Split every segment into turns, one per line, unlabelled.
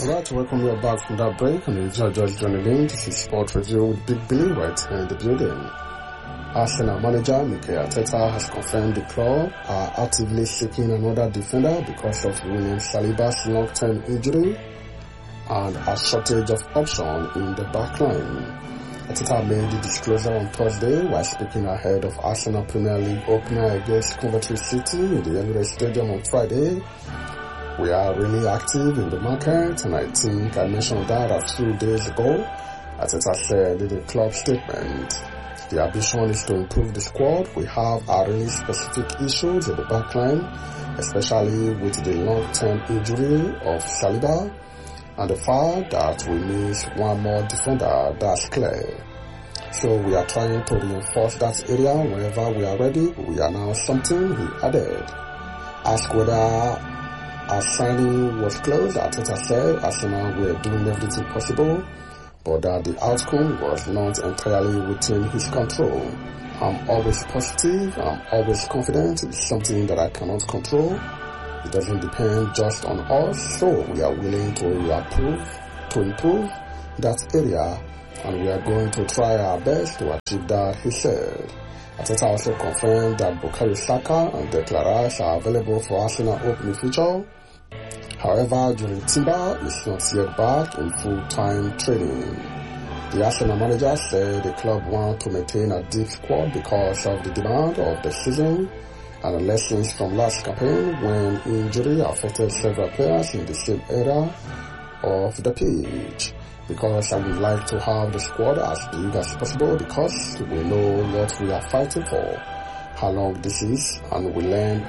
Alright, welcome you back from that break, and if you're just joining in, this is Sport Review with Big Billy right here in the building. Arsenal manager Mikel Arteta has confirmed the club are actively seeking another defender because of William Saliba's long-term injury and a shortage of options in the backline. Arteta made the disclosure on Thursday while speaking ahead of Arsenal Premier League opener against Coventry City in the Emirates Stadium on Friday. We are really active in the market, and I think I mentioned that a few days ago. Arteta said in the club statement, the ambition is to improve the squad. We have really specific issues in the backline, especially with the long-term injury of Saliba and the fact that we miss one more defender. That's clear. So we are trying to reinforce that area whenever we are ready. We announce something, he added. Asked whether our signing was close, Arteta said Arsenal were doing everything possible, but that the outcome was not entirely within his control. I'm always positive, I'm always confident. It's something that I cannot control. It doesn't depend just on us, so we are willing to improve that area, and we are going to try our best to achieve that, he said. Arteta also confirmed that Bukayo Saka and Declan Rice are available for Arsenal opening future. However, Jurriën Timber is not yet back in full-time training. The Arsenal manager said the club wants to maintain a deep squad because of the demand of the season and the lessons from last campaign when injury affected several players in the same area of the pitch. Because I would like to have the squad as big as possible because we know what we are fighting for, how long this is, and we learn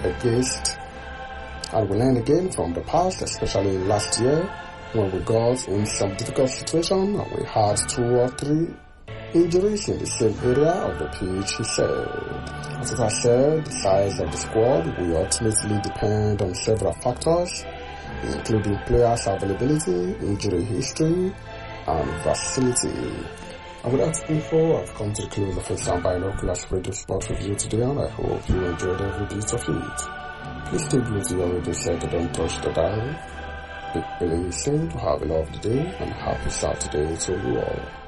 again from the past, especially last year when we got in some difficult situation and we had 2 or 3 injuries in the same area of the pitch, he said. As I said, the size of the squad will ultimately depend on several factors, including players' availability, injury history, and versatility. And with that info, I've come to the close of the Sound Binoculars Radio Sport Review today, and I hope you enjoyed every bit of it. Please stay glued to your radio set and don't touch the dial. Big Billy is saying to have a lovely day and happy Saturday to you all.